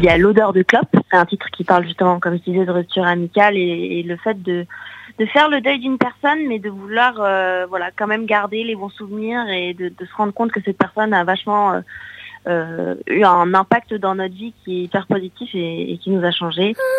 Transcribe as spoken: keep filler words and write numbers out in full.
il y a L'odeur de clope. C'est un titre qui parle justement, comme je disais, de rupture amicale et, et le fait de de faire le deuil d'une personne, mais de vouloir euh, voilà quand même garder les bons souvenirs et de, de se rendre compte que cette personne a vachement euh, euh, eu un impact dans notre vie qui est hyper positif et, et qui nous a changé.